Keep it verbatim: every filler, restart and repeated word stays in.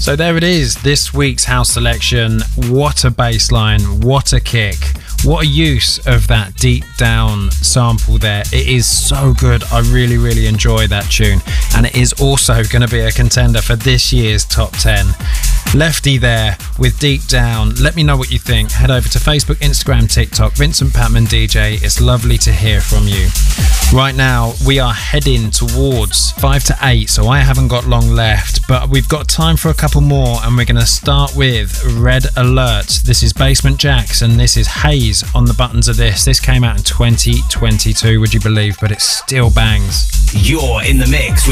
So there it is, this week's house selection. What a bass line, what a kick, what a use of that deep down sample there. It is so good. I really, really enjoy that tune. And it is also going to be a contender for this year's top ten. Lefty there with Deep Down. Let me know what you think. Head over to Facebook, Instagram, TikTok, Vincent Patman D J. It's lovely to hear from you. Right now, we are heading towards five to eight, so I haven't got long left, but we've got time for a couple more, and we're going to start with Red Alert. This is Basement Jaxx, and this is Haze on the buttons of this. This came out in twenty twenty-two, would you believe, but it still bangs. You're in the mix with